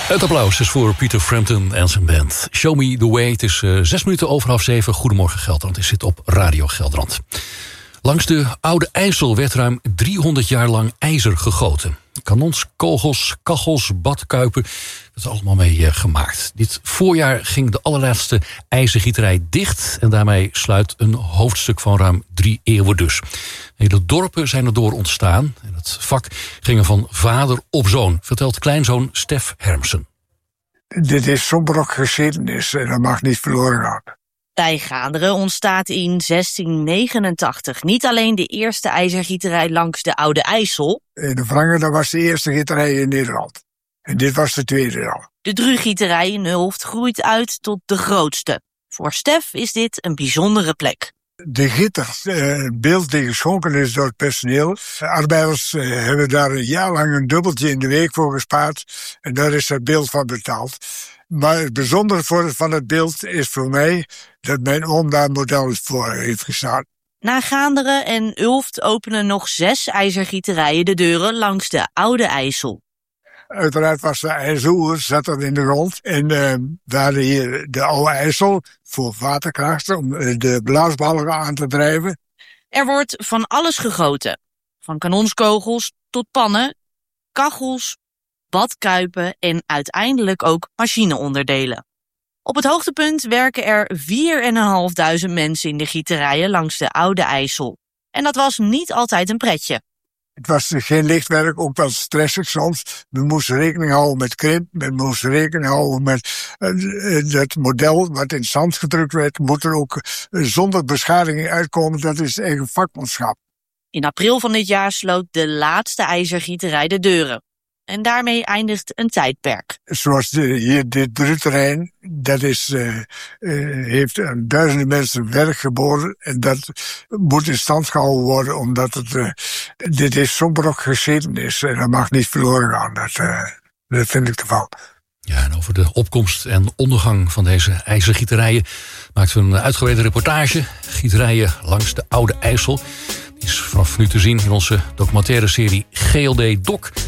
Het applaus is voor Peter Frampton en zijn band. Show Me The Way. Het is 6 minuten over 6:30. Goedemorgen Gelderland. Ik zit op Radio Gelderland. Langs de Oude IJssel werd ruim 300 jaar lang ijzer gegoten. Kanons, kogels, kachels, badkuipen. Dat is allemaal mee gemaakt. Dit voorjaar ging de allerlaatste ijzergieterij dicht. En daarmee sluit een hoofdstuk van ruim 3 eeuwen dus. Hele dorpen zijn erdoor ontstaan. En het vak ging er van vader op zoon, vertelt kleinzoon Stef Hermsen. Dit is zo'n brok geschiedenis en dat mag niet verloren gaan. Bij Gaanderen ontstaat in 1689 niet alleen de eerste ijzergieterij langs de Oude IJssel. De Wrange, dat was de eerste gieterij in Nederland. En dit was de tweede al. De Drugieterij in Ulft groeit uit tot de grootste. Voor Stef is dit een bijzondere plek. De gitter, het beeld die geschonken is door het personeel. Arbeiders hebben daar een jaar lang een dubbeltje in de week voor gespaard. En daar is het beeld van betaald. Maar het bijzondere van het beeld is voor mij dat mijn oom daar model voor heeft gestaan. Na Gaanderen en Ulft openen nog 6 ijzergieterijen de deuren langs de Oude IJssel. Uiteraard was de IJsseloer, zat er in de grond. En we hadden hier de Oude IJssel voor waterkracht om de blaasballen aan te drijven. Er wordt van alles gegoten. Van kanonskogels tot pannen, kachels, badkuipen en uiteindelijk ook machineonderdelen. Op het hoogtepunt werken er 4.500 mensen in de gieterijen langs de Oude IJssel. En dat was niet altijd een pretje. Het was geen licht werk, ook wel stressig soms. We moesten rekening houden met krimp, we moesten rekening houden met het model wat in zand gedrukt werd. Moet er ook zonder beschadiging uitkomen, dat is eigen vakmanschap. In april van dit jaar sloot de laatste ijzergieterij de deuren. En daarmee eindigt een tijdperk. Zoals hier dit drukterrein, dat is, heeft aan duizenden mensen werk geboden. En dat moet in stand gehouden worden, omdat dit is zo'n brok geschiedenis. En dat mag niet verloren gaan. Dat vind ik te val. Ja, en over de opkomst en ondergang van deze ijzergieterijen maakten we een uitgebreide reportage. Gieterijen langs de Oude IJssel. Die is vanaf nu te zien in onze documentaire serie GLD Doc.